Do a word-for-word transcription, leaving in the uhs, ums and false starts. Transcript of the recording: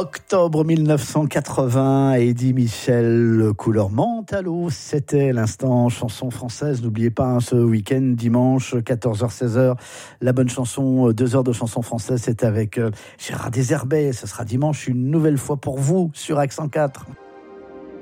Octobre mille neuf cent quatre-vingts, Eddie Mitchell, couleur menthe à l'eau, c'était l'instant chanson française. N'oubliez pas, hein, ce week-end, dimanche, quatorze heures seize heures, la bonne chanson, deux heures de chanson française, c'est avec euh, Gérard Deserbet. Ce sera dimanche une nouvelle fois pour vous sur Accent quatre.